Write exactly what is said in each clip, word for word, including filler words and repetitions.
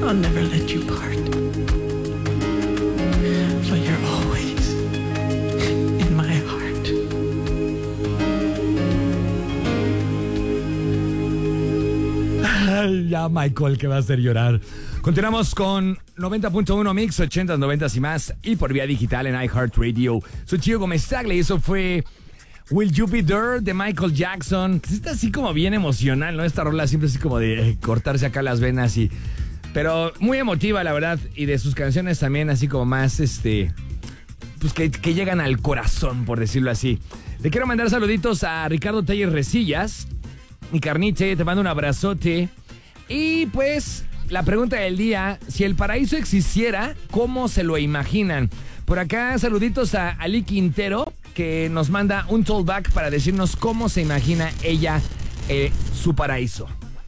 I'll never let you part. For you're always in my heart. Ay, ya Michael, que va a hacer llorar. Continuamos con noventa punto uno Mix, ochenta, noventa y más, y por vía digital en iHeartRadio. Soy Gio Gómez Tagle y eso fue Will You Be There de Michael Jackson. Está así como bien emocional, ¿no? Esta rola siempre así como de eh, cortarse acá las venas y... Pero muy emotiva, la verdad, y de sus canciones también así como más, este... Pues que, que llegan al corazón, por decirlo así. Le quiero mandar saluditos a Ricardo Taller Resillas. Mi carnite, te mando un abrazote. Y pues, la pregunta del día, si el paraíso existiera, ¿cómo se lo imaginan? Por acá, saluditos a Ali Quintero, que nos manda un tollback para decirnos cómo se imagina ella eh, su paraíso.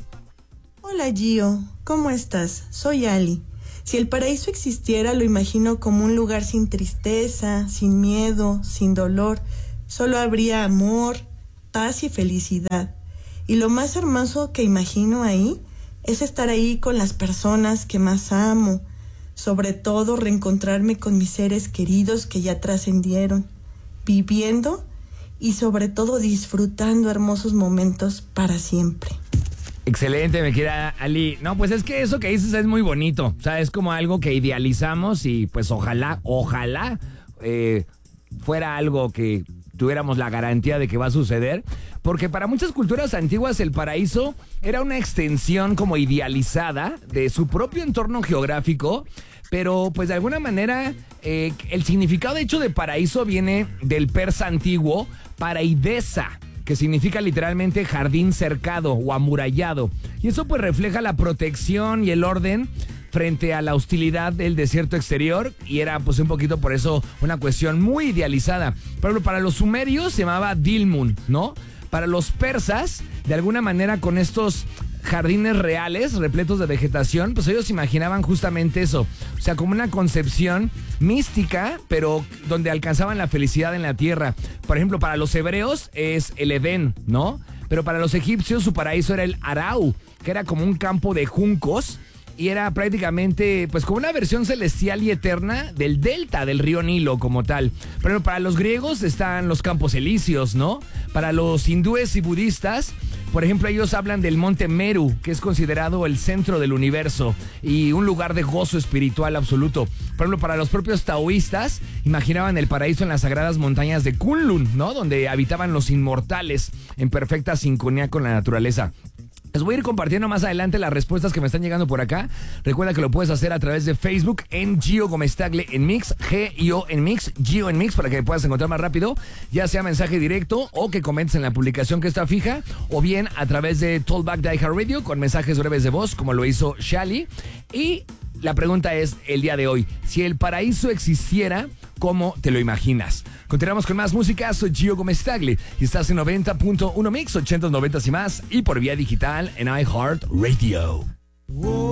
Hola Gio, ¿cómo estás? Soy Ali. Si el paraíso existiera, lo imagino como un lugar sin tristeza, sin miedo, sin dolor. Solo habría amor, paz y felicidad. Y lo más hermoso que imagino ahí es estar ahí con las personas que más amo. Sobre todo, reencontrarme con mis seres queridos que ya trascendieron, viviendo y sobre todo disfrutando hermosos momentos para siempre. Excelente, me queda Ali. No, pues es que eso que dices es muy bonito. O sea, es como algo que idealizamos y pues ojalá, ojalá eh, fuera algo que tuviéramos la garantía de que va a suceder. Porque para muchas culturas antiguas el paraíso era una extensión como idealizada de su propio entorno geográfico. Pero pues de alguna manera eh, el significado de hecho de paraíso viene del persa antiguo paraidesa, que significa literalmente jardín cercado o amurallado. Y eso pues refleja la protección y el orden frente a la hostilidad del desierto exterior, y era pues un poquito por eso una cuestión muy idealizada. Por ejemplo, para los sumerios se llamaba Dilmun, ¿no? Para los persas, de alguna manera con estos jardines reales repletos de vegetación, pues ellos imaginaban justamente eso, o sea, como una concepción mística, pero donde alcanzaban la felicidad en la tierra. Por ejemplo, para los hebreos es el Edén, ¿no? Pero para los egipcios su paraíso era el Arau, que era como un campo de juncos, y era prácticamente pues como una versión celestial y eterna del delta del río Nilo como tal. Pero para los griegos están los campos elíseos, ¿no? Para los hindúes y budistas, por ejemplo, ellos hablan del monte Meru, que es considerado el centro del universo y un lugar de gozo espiritual absoluto. Por ejemplo, para los propios taoístas, imaginaban el paraíso en las sagradas montañas de Kunlun, ¿no? Donde habitaban los inmortales en perfecta sincronía con la naturaleza. Les voy a ir compartiendo más adelante las respuestas que me están llegando por acá. Recuerda que lo puedes hacer a través de Facebook en Gio Gómez Tagle en Mix, G I O en Mix, Gio en Mix, para que me puedas encontrar más rápido, ya sea mensaje directo o que comentes en la publicación que está fija, o bien a través de Tollback de iHeartRadio con mensajes breves de voz, como lo hizo Shali. Y la pregunta es el día de hoy, si el paraíso existiera, ¿cómo te lo imaginas? Continuamos con más música, soy Gio Gómez Tagle y estás en noventa punto uno Mix, ochenta, noventa y más, y por vía digital en iHeartRadio.